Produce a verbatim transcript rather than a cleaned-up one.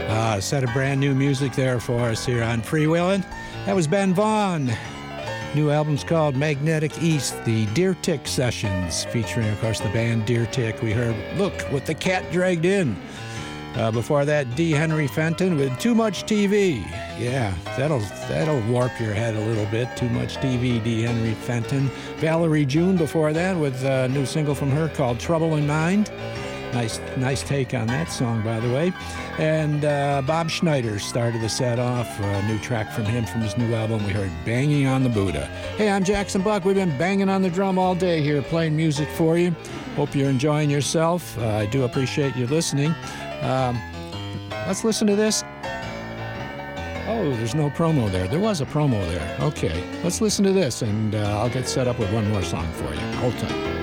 Uh, a set of brand new music there for us here on Freewheelin'. That was Ben Vaughn. New album's called Magnetic East, the Deer Tick Sessions, featuring, of course, the band Deer Tick. We heard Look with the Cat Dragged In. Uh, before that, D. Henry Fenton with Too Much T V. Yeah, that'll that'll warp your head a little bit. Too Much T V, D. Henry Fenton. Valerie June before that with a new single from her called Trouble in Mind. Nice nice take on that song, by the way. And uh, Bob Schneider started the set off. A new track from him from his new album. We heard Banging on the Buddha. Hey, I'm Jackson Buck. We've been banging on the drum all day here, playing music for you. Hope you're enjoying yourself. Uh, I do appreciate you listening. Um, let's listen to this. Oh, there's no promo there. There was a promo there. Okay, let's listen to this, and uh, I'll get set up with one more song for you. Hold tight.